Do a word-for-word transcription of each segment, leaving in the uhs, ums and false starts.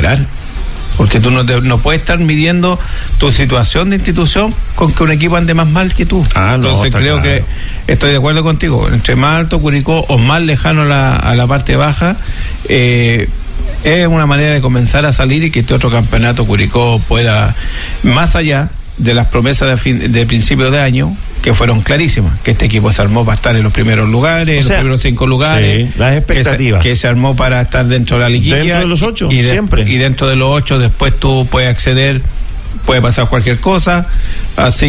recuperar. Porque tú no, te, no puedes estar midiendo tu situación de institución con que un equipo ande más mal que tú. Ah, no, Entonces creo claro. que estoy de acuerdo contigo. Entre más alto Curicó o más lejano a la, a la parte baja, eh, es una manera de comenzar a salir y que este otro campeonato Curicó pueda, más allá de las promesas de, fin, de principio de año, que fueron clarísimas, que este equipo se armó para estar en los primeros lugares, o sea, en los primeros cinco lugares, sí, las expectativas, que se, que se armó para estar dentro de la liguilla, dentro de los ocho, y de, siempre, y dentro de los ocho después tú puedes acceder, puede pasar cualquier cosa, así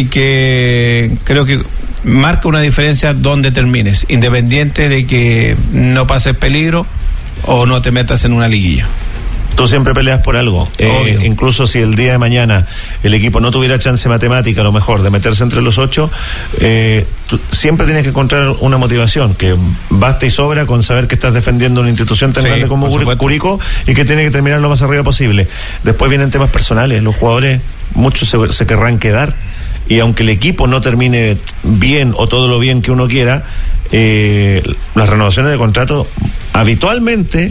que creo que marca una diferencia donde termines, independiente de que no pases peligro o no te metas en una liguilla. Tú siempre peleas por algo, eh, incluso si el día de mañana el equipo no tuviera chance matemática a lo mejor de meterse entre los ocho, eh, tú siempre tienes que encontrar una motivación, que basta y sobra con saber que estás defendiendo una institución tan sí, grande como Curicó y que tiene que terminar lo más arriba posible. Después vienen temas personales, los jugadores muchos se, se querrán quedar, y aunque el equipo no termine bien o todo lo bien que uno quiera, eh, las renovaciones de contrato habitualmente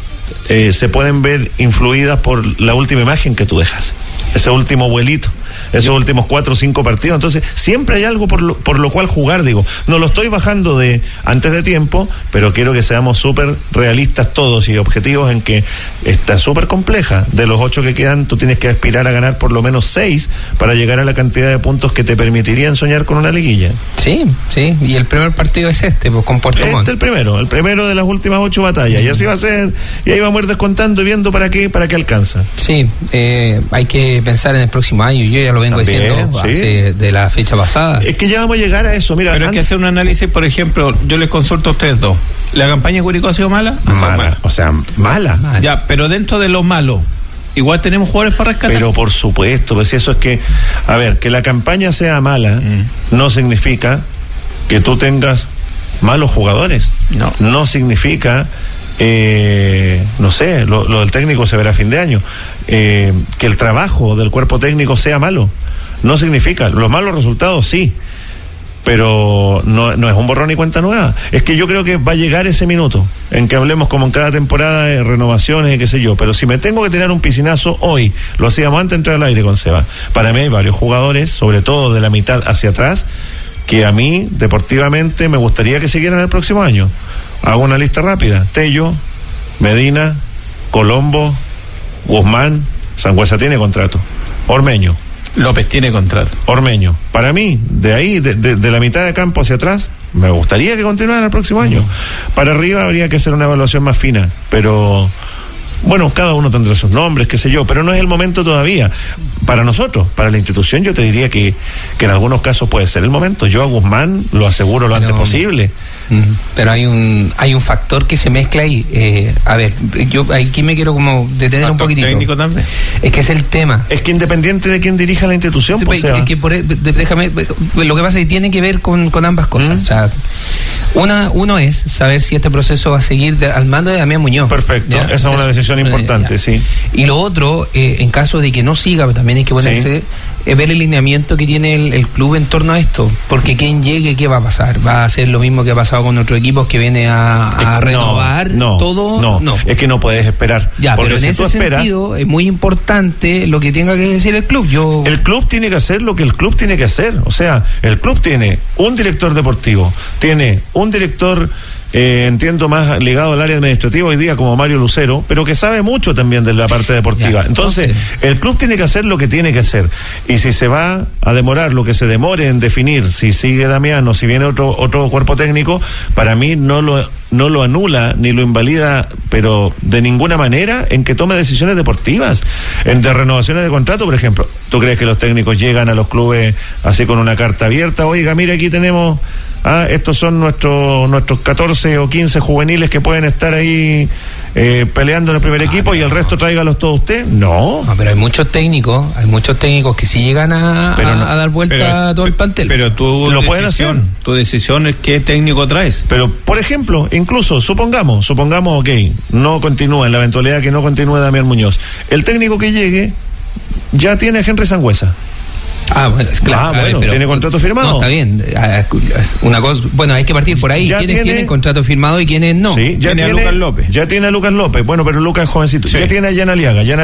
Eh, se pueden ver influidas por la última imagen que tú dejas, ese último vuelito, esos Yo. últimos cuatro o cinco partidos. Entonces siempre hay algo por lo, por lo cual jugar. Digo, no lo estoy bajando de antes de tiempo, pero quiero que seamos súper realistas todos y objetivos en que está súper compleja. De los ocho que quedan, tú tienes que aspirar a ganar por lo menos seis para llegar a la cantidad de puntos que te permitirían soñar con una liguilla. Sí, sí, y el primer partido es este, pues con Puerto Montt. Este el primero, el primero de las últimas ocho batallas, y así va a ser, y ahí vamos a ir descontando y viendo para qué, para qué alcanza. Sí, eh, hay que pensar en el próximo año, yo ya lo vengo También, diciendo sí. hace de la fecha pasada. Es que ya vamos a llegar a eso, mira. Pero antes... hay que hacer un análisis, por ejemplo, yo les consulto a ustedes dos. ¿La campaña de Curicó ha sido mala? Mala, mala. o sea, mala. mala. Ya, pero dentro de lo malo, igual tenemos jugadores para rescatar. Pero por supuesto, pues eso es que, a ver, que la campaña sea mala mm. no significa que tú tengas malos jugadores. No. No significa, eh, no sé, lo, lo del técnico se verá a fin de año. Eh, que el trabajo del cuerpo técnico sea malo. No significa. Los malos resultados sí. Pero no, no es un borrón y cuenta nueva. Es que yo creo que va a llegar ese minuto en que hablemos como en cada temporada de renovaciones y qué sé yo. Pero si me tengo que tirar un piscinazo hoy, lo hacíamos antes de entrar al aire con Seba. Para mí hay varios jugadores, sobre todo de la mitad hacia atrás, que a mí, deportivamente, me gustaría que siguieran el próximo año. Hago una lista rápida. Tello, Medina, Colombo, Guzmán, Sangüesa tiene contrato. Ormeño. López tiene contrato. Ormeño. Para mí, de ahí, de, de, de la mitad de campo hacia atrás, me gustaría que continuara el próximo año. Uh-huh. Para arriba habría que hacer una evaluación más fina, pero... Bueno, cada uno tendrá sus nombres, qué sé yo, pero no es el momento todavía. Para nosotros, para la institución, yo te diría que, que en algunos casos puede ser el momento. Yo a Guzmán lo aseguro lo pero, antes posible. Pero hay un hay un factor que se mezcla ahí. Eh, a ver, yo aquí me quiero como detener un poquitito. Técnico también. Es que es el tema. Es que independiente de quién dirija la institución, sí, pues es sea. que por, déjame, lo que pasa es que tiene que ver con, con ambas cosas. ¿Mm? O sea, una, uno es saber si este proceso va a seguir de, al mando de Damián Muñoz. Perfecto, ¿ya? esa es una decisión importante, ya. sí. Y lo otro, eh, en caso de que no siga, también hay que ponerse, sí. eh, ver el lineamiento que tiene el, el club en torno a esto, porque quien llegue, ¿qué va a pasar? ¿Va a ser lo mismo que ha pasado con otros equipos que viene a, a que renovar no, todo? No, no, es que no puedes esperar. Ya, pero en si ese esperas, sentido es muy importante lo que tenga que decir el club. Yo... El club tiene que hacer lo que el club tiene que hacer. O sea, el club tiene un director deportivo, tiene un director... Eh, entiendo más ligado al área administrativa hoy día como Mario Lucero, pero que sabe mucho también de la parte deportiva. Ya, entonces, entonces, el club tiene que hacer lo que tiene que hacer. Y si se va a demorar lo que se demore en definir si sigue Damián o si viene otro otro cuerpo técnico, para mí no lo no lo anula ni lo invalida, pero de ninguna manera en que tome decisiones deportivas, en de renovaciones de contrato, por ejemplo. ¿Tú crees que los técnicos llegan a los clubes así con una carta abierta? Oiga, mira, aquí tenemos... Ah, estos son nuestros nuestros catorce o quince juveniles que pueden estar ahí eh, peleando en el primer ah, equipo no. y el resto tráigalos todos usted. No. no. Pero hay muchos técnicos, hay muchos técnicos que sí llegan a, a, no, a dar vuelta pero, a todo el plantel. Pero tú lo pueden hacer. Tu decisión es qué técnico traes. Pero, por ejemplo, incluso, supongamos, supongamos, ok, no continúa, en la eventualidad que no continúe Damián Muñoz. El técnico que llegue ya tiene a Henry Sangüesa. Ah, bueno, es claro. Ah, bueno, ver, pero, ¿tiene contrato firmado? No, está bien. Una cosa, bueno, hay que partir por ahí. ¿Quiénes tiene, tienen contrato firmado y quiénes no? Sí, ya tiene, tiene a Lucas López. Ya tiene a Lucas López. Bueno, pero Lucas es jovencito. Sí. Ya tiene a Jan Aliaga. Jan